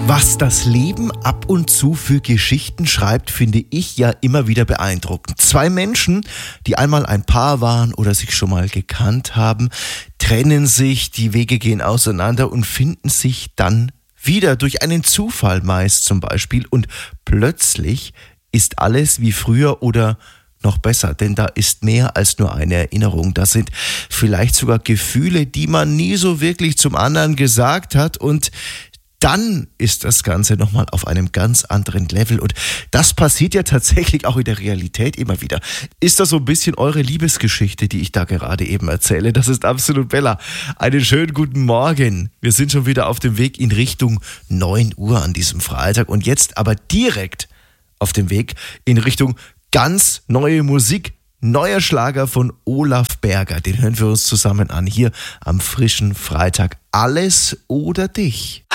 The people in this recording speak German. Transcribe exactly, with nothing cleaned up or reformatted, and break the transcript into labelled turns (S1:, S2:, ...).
S1: Was das Leben ab und zu für Geschichten schreibt, finde ich ja immer wieder beeindruckend. Zwei Menschen, die einmal ein Paar waren oder sich schon mal gekannt haben, trennen sich, die Wege gehen auseinander und finden sich dann wieder durch einen Zufall meist zum Beispiel. Und plötzlich ist alles wie früher oder noch besser, denn da ist mehr als nur eine Erinnerung. Das sind vielleicht sogar Gefühle, die man nie so wirklich zum anderen gesagt hat, und dann ist das Ganze nochmal auf einem ganz anderen Level. Und das passiert ja tatsächlich auch in der Realität immer wieder. Ist das so ein bisschen eure Liebesgeschichte, die ich da gerade eben erzähle? Das ist Absolut Bella. Einen schönen guten Morgen. Wir sind schon wieder auf dem Weg in Richtung neun Uhr an diesem Freitag und jetzt aber direkt auf dem Weg in Richtung ganz neue Musik. Neuer Schlager von Olaf Berger. Den hören wir uns zusammen an hier am frischen Freitag. Alles oder dich.